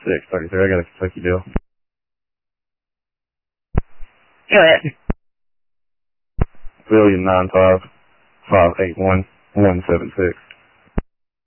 633. I got a Kentucky deal. Go ahead. William 95581 176.